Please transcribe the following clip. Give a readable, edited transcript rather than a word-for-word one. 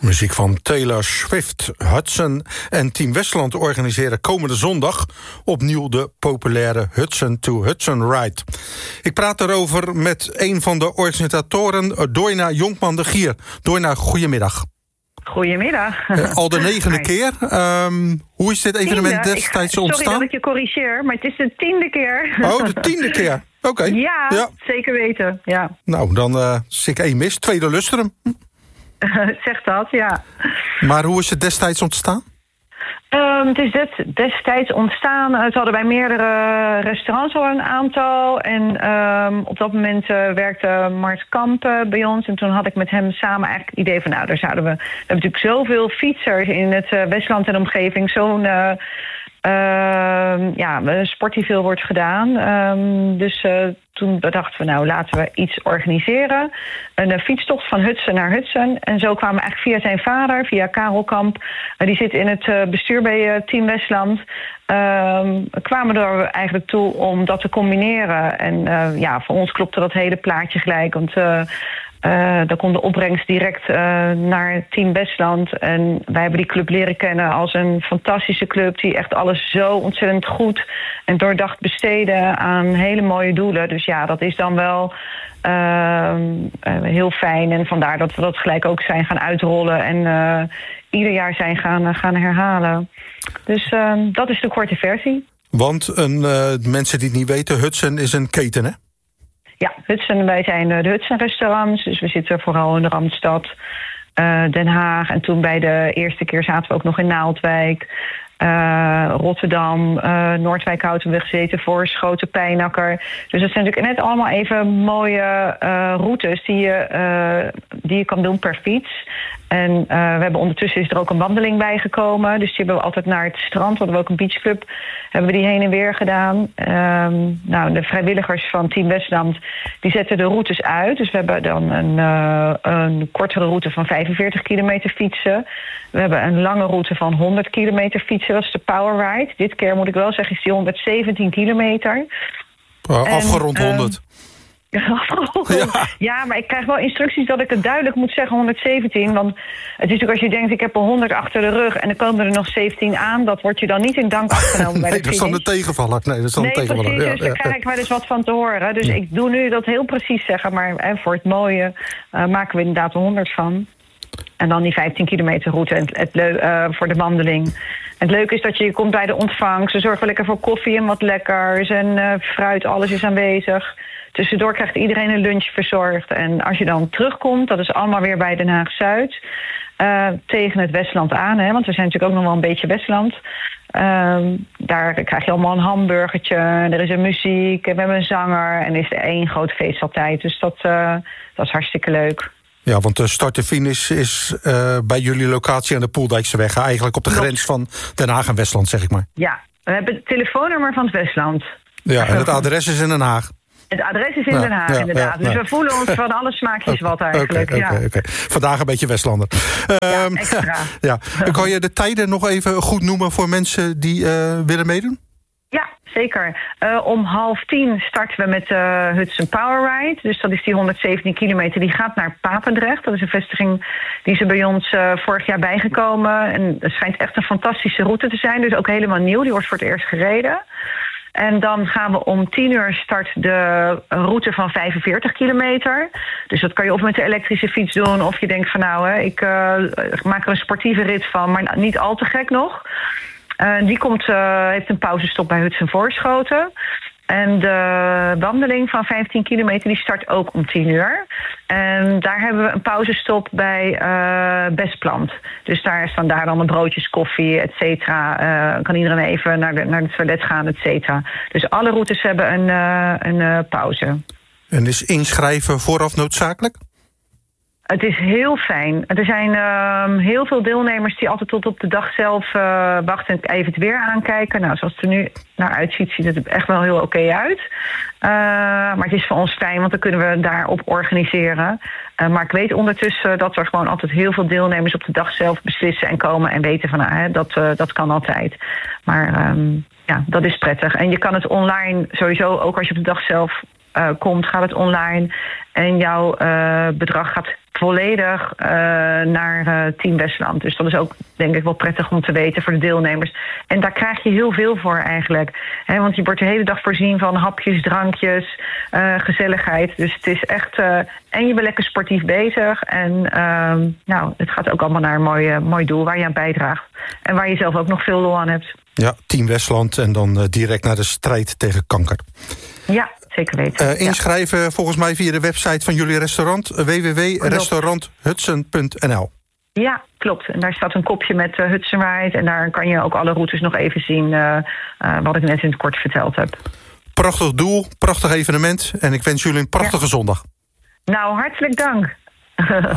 Muziek van Taylor Swift. Hudson en Team Westland organiseren komende zondag opnieuw de populaire Hudson to Hudson Ride. Ik praat erover met een van de organisatoren, Doina Jonkman de Gier. Doina, goedemiddag. Goedemiddag. Al de 9e keer. Hoe is dit evenement destijds ontstaan? Sorry dat ik je corrigeer, maar het is de 10e keer. Oh, de 10e keer. Oké. Ja, zeker weten. Ja. Nou, dan is ik 1 mis. Tweede lustrum. Zeg dat, ja. Maar hoe is het destijds ontstaan? Het is destijds ontstaan. Het hadden bij meerdere restaurants al een aantal. En op dat moment werkte Mart Kamp bij ons. En toen had ik met hem samen eigenlijk het idee van... nou, daar zouden we hebben natuurlijk zoveel fietsers in het Westland en omgeving. Zo'n sport die veel wordt gedaan. Dus toen bedachten we, nou, laten we iets organiseren. Een fietstocht van Hudson naar Hudson. En zo kwamen we eigenlijk via zijn vader, via Karel Kamp. Die zit in het bestuur bij Team Westland. Kwamen er eigenlijk toe om dat te combineren. En voor ons klopte dat hele plaatje gelijk. Want dan kon de opbrengst direct naar Team Westland. En wij hebben die club leren kennen als een fantastische club... die echt alles zo ontzettend goed en doordacht besteden aan hele mooie doelen. Dus ja, dat is dan wel heel fijn. En vandaar dat we dat gelijk ook zijn gaan uitrollen... en ieder jaar zijn gaan herhalen. Dus dat is de korte versie. Want mensen die het niet weten, Hudson is een keten, hè? Ja, Hudson, wij zijn de Hudson restaurants. Dus we zitten vooral in de Randstad, Den Haag. En toen bij de eerste keer zaten we ook nog in Naaldwijk. Rotterdam, Noordwijk houden we gezeten voor Schoten, Pijnakker. Dus dat zijn natuurlijk net allemaal even mooie routes die je kan doen per fiets. En we hebben ondertussen is er ook een wandeling bijgekomen. Dus die hebben we altijd naar het strand, hadden we ook een beachclub, hebben we die heen en weer gedaan. De vrijwilligers van Team Westland, die zetten de routes uit. Dus we hebben dan een kortere route van 45 kilometer fietsen. We hebben een lange route van 100 kilometer fietsen. Dat is de Power Ride. Dit keer moet ik wel zeggen, is die 117 kilometer. Afgerond 100. Ja, maar ik krijg wel instructies dat ik het duidelijk moet zeggen 117. Want het is natuurlijk als je denkt, ik heb er 100 achter de rug... en er komen er nog 17 aan, dat wordt je dan niet in dank afgenomen bij de dat is dan de tegenvaller. Dus daar krijg ik wel eens wat van te horen. Dus ik doe nu dat heel precies zeggen. Maar voor het mooie maken we inderdaad 100 van. En dan die 15 kilometer route voor de wandeling. Het leuke is dat je komt bij de ontvangst. Ze zorgen lekker voor koffie en wat lekkers. En fruit, alles is aanwezig. Tussendoor krijgt iedereen een lunch verzorgd. En als je dan terugkomt, dat is allemaal weer bij Den Haag-Zuid. Tegen het Westland aan, hè, want we zijn natuurlijk ook nog wel een beetje Westland. Daar krijg je allemaal een hamburgertje. Er is een muziek, en we hebben een zanger. En er is 1 groot feest altijd. Dus dat is hartstikke leuk. Ja, want de start en finish is bij jullie locatie aan de Poeldijkseweg. Eigenlijk op de grens van Den Haag en Westland, zeg ik maar. Ja, we hebben het telefoonnummer van het Westland. Ja, en het adres is in Den Haag. Het adres is in Den Haag, inderdaad. Dus we voelen ons van alle smaakjes wat eigenlijk. Okay. Vandaag een beetje Westlander. Extra. Kan je de tijden nog even goed noemen voor mensen die willen meedoen? Ja, zeker. Om 9:30 starten we met Hudson Power Ride. Dus dat is die 117 kilometer. Die gaat naar Papendrecht. Dat is een vestiging die ze bij ons vorig jaar bijgekomen. En het schijnt echt een fantastische route te zijn. Dus ook helemaal nieuw. Die wordt voor het eerst gereden. En dan gaan we om 10:00 start de route van 45 kilometer. Dus dat kan je of met de elektrische fiets doen... of je denkt van ik maak er een sportieve rit van... maar niet al te gek nog. Die heeft een pauzestop bij Hudson Voorschoten. En de wandeling van 15 kilometer die start ook om 10:00. En daar hebben we een pauzestop bij Bestplant. Dus daar staan dan de broodjes, koffie, et cetera. Kan iedereen even naar het toilet gaan, et cetera. Dus alle routes hebben een pauze. En is inschrijven vooraf noodzakelijk? Het is heel fijn. Er zijn heel veel deelnemers die altijd tot op de dag zelf wachten en even het weer aankijken. Nou, zoals het er nu naar uitziet, ziet het er echt wel heel oké uit. Maar het is voor ons fijn, want dan kunnen we daarop organiseren. Maar ik weet ondertussen dat er gewoon altijd heel veel deelnemers op de dag zelf beslissen en komen en weten van dat kan altijd. Maar dat is prettig. En je kan het online sowieso, ook als je op de dag zelf komt, gaat het online. En jouw bedrag gaat volledig naar Team Westland. Dus dat is ook, denk ik, wel prettig om te weten voor de deelnemers. En daar krijg je heel veel voor eigenlijk. Want je wordt de hele dag voorzien van hapjes, drankjes, gezelligheid. Dus het is echt... en je bent lekker sportief bezig. En het gaat ook allemaal naar een mooi doel waar je aan bijdraagt. En waar je zelf ook nog veel lol aan hebt. Ja, Team Westland en dan direct naar de strijd tegen kanker. Ja, zeker weten. Inschrijven volgens mij via de website van jullie restaurant, www.restauranthudson.nl. Ja, klopt. En daar staat een kopje met Hudson Ride. En daar kan je ook alle routes nog even zien wat ik net in het kort verteld heb. Prachtig doel, prachtig evenement. En ik wens jullie een prachtige zondag. Nou, hartelijk dank.